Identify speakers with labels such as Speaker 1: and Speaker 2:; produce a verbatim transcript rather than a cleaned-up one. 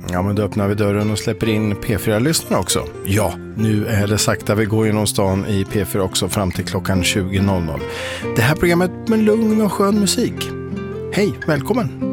Speaker 1: Ja, men då öppnar vi dörren och släpper in P fyra-lyssnarna också. Ja, nu är det sakta. Vi går genom stan i P fyra också fram till klockan tjugo. Det här programmet med lugn och skön musik. Hej, välkommen!